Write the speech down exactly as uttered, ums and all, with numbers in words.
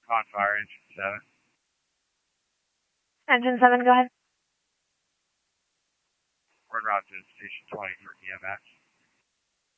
On fire, engine seven. Engine seven, go ahead. We're en route to station twenty for E M S.